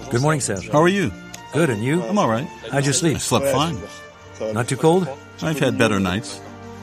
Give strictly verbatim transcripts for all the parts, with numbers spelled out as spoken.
Good morning, Serge. How are you? Good, and you? I'm all right. How'd you sleep? I slept fine. Not too cold? I've had better nights.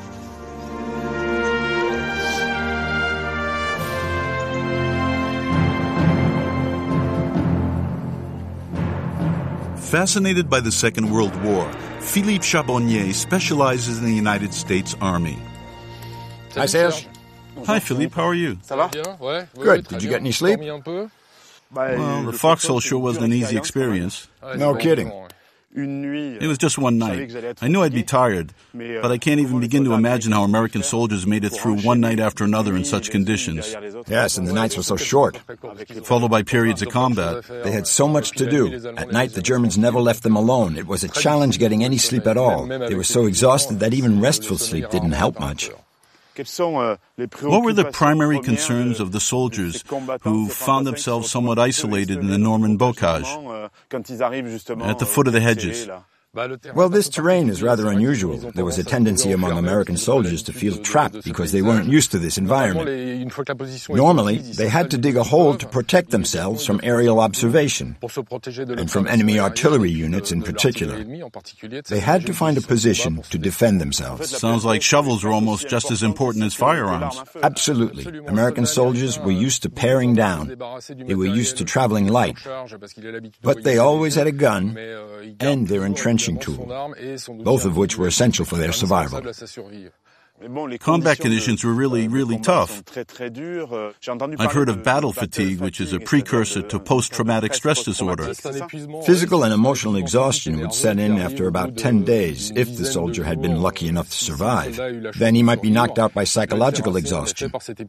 Fascinated by the Second World War, Philippe Charbonnier specializes in the United States Army. Hi, Serge. Hi, Philippe. How are you? Good. Did you get any sleep? Well, the foxhole sure wasn't an easy experience. No kidding. It was just one night. I knew I'd be tired, but I can't even begin to imagine how American soldiers made it through one night after another in such conditions. Yes, and the nights were so short. Followed by periods of combat. They had so much to do. At night, the Germans never left them alone. It was a challenge getting any sleep at all. They were so exhausted that even restful sleep didn't help much. What were the primary concerns of the soldiers who found themselves somewhat isolated in the Norman bocage, at the foot of the hedges? Well, this terrain is rather unusual. There was a tendency among American soldiers to feel trapped because they weren't used to this environment. Normally, they had to dig a hole to protect themselves from aerial observation, and from enemy artillery units in particular. They had to find a position to defend themselves. Sounds like shovels were almost just as important as firearms. Absolutely. American soldiers were used to paring down. They were used to traveling light. But they always had a gun and their entrenching tool, both of which were essential for their survival. Combat conditions were really, really tough. I've heard of battle fatigue, which is a precursor to post-traumatic stress disorder. Physical and emotional exhaustion would set in after about ten days, if the soldier had been lucky enough to survive. Then he might be knocked out by psychological exhaustion.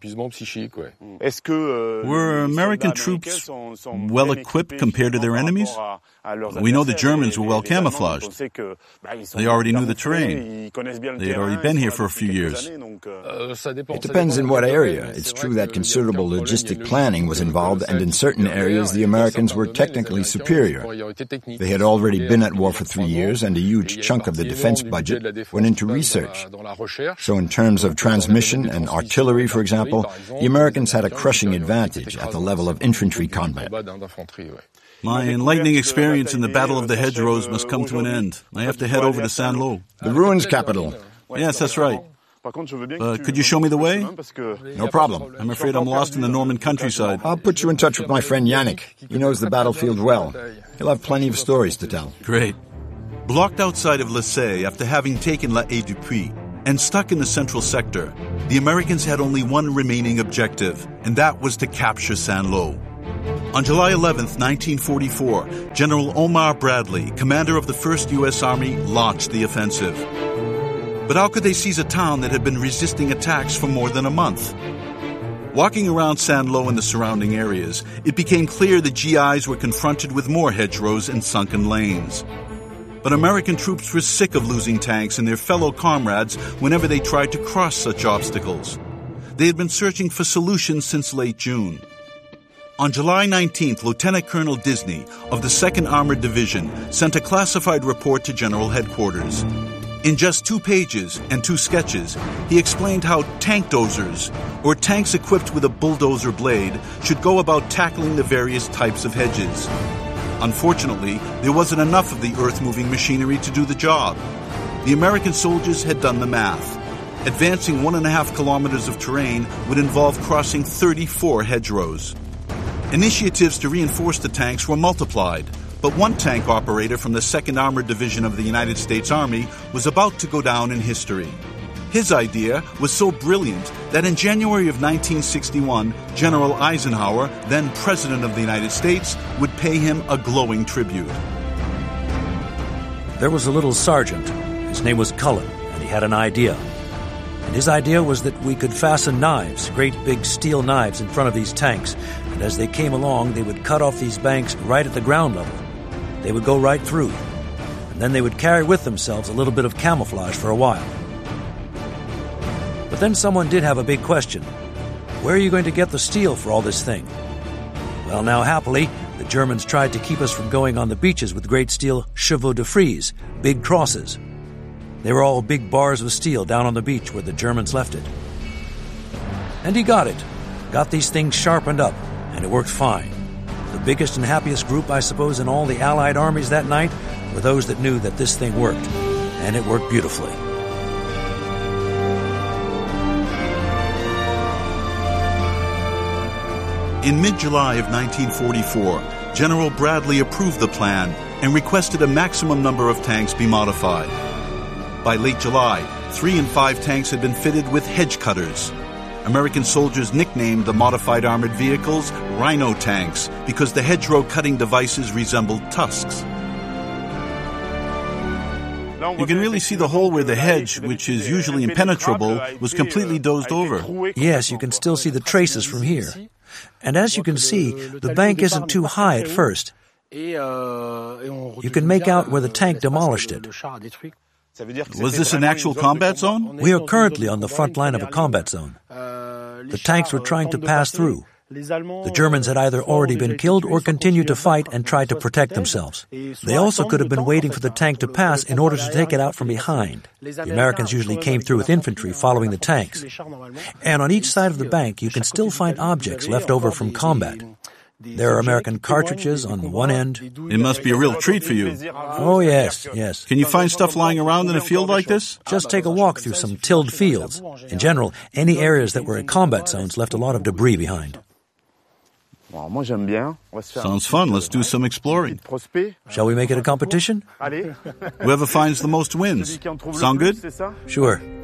Were American troops well equipped compared to their enemies? We know the Germans were well camouflaged. They already knew the terrain. They had already been here for a few years. It depends in what area. It's true that considerable logistic planning was involved, and in certain areas the Americans were technically superior. They had already been at war for three years, and a huge chunk of the defense budget went into research. So in terms of transmission and artillery, for example, the Americans had a crushing advantage at the level of infantry combat. My enlightening experience in the Battle of the Hedgerows must come to an end. I have to head over to Saint-Lô. The ruins capital. Yes, that's right. Uh, could you show me the way? No problem. I'm afraid I'm lost in the Norman countryside. I'll put you in touch with my friend Yannick. He knows the battlefield well. He'll have plenty of stories to tell. Great. Blocked outside of Lessay after having taken La Haye-du-Puy and stuck in the central sector, the Americans had only one remaining objective, and that was to capture Saint-Lô. On July eleventh, nineteen forty-four, General Omar Bradley, commander of the First U S Army, launched the offensive. But how could they seize a town that had been resisting attacks for more than a month? Walking around Saint-Lô and the surrounding areas, it became clear the G Is were confronted with more hedgerows and sunken lanes. But American troops were sick of losing tanks and their fellow comrades whenever they tried to cross such obstacles. They had been searching for solutions since late June. On July nineteenth, Lieutenant Colonel Disney of the second Armored Division sent a classified report to General Headquarters. In just two pages and two sketches, he explained how tank dozers, or tanks equipped with a bulldozer blade, should go about tackling the various types of hedges. Unfortunately, there wasn't enough of the earth-moving machinery to do the job. The American soldiers had done the math. Advancing one and a half kilometers of terrain would involve crossing thirty-four hedgerows. Initiatives to reinforce the tanks were multiplied, but one tank operator from the second Armored Division of the United States Army was about to go down in history. His idea was so brilliant that in January of nineteen sixty-one, General Eisenhower, then President of the United States, would pay him a glowing tribute. There was a little sergeant. His name was Cullen, and he had an idea. And his idea was that we could fasten knives, great big steel knives, in front of these tanks, and as they came along, they would cut off these banks right at the ground level. They would go right through, and then they would carry with themselves a little bit of camouflage for a while. But then someone did have a big question. Where are you going to get the steel for all this thing? Well, now, happily, the Germans tried to keep us from going on the beaches with great steel chevaux de frise, big crosses. They were all big bars of steel down on the beach where the Germans left it. And he got it, got these things sharpened up, and it worked fine. The biggest and happiest group, I suppose, in all the Allied armies that night were those that knew that this thing worked. And it worked beautifully. In mid-July of nineteen forty-four, General Bradley approved the plan and requested a maximum number of tanks be modified. By late July, three and five tanks had been fitted with hedge cutters. American soldiers nicknamed the modified armored vehicles Rhino tanks because the hedgerow cutting devices resembled tusks. You can really see the hole where the hedge, which is usually impenetrable, was completely dozed over. Yes, you can still see the traces from here. And as you can see, the bank isn't too high at first. You can make out where the tank demolished it. Was this an actual combat zone? We are currently on the front line of a combat zone. The tanks were trying to pass through. The Germans had either already been killed or continued to fight and tried to protect themselves. They also could have been waiting for the tank to pass in order to take it out from behind. The Americans usually came through with infantry following the tanks. And on each side of the bank, you can still find objects left over from combat. There are American cartridges on the one end. It must be a real treat for you. Oh, yes, yes. Can you find stuff lying around in a field like this? Just take a walk through some tilled fields. In general, any areas that were in combat zones left a lot of debris behind. Sounds fun. Let's do some exploring. Shall we make it a competition? Whoever finds the most wins. Sound good? Sure.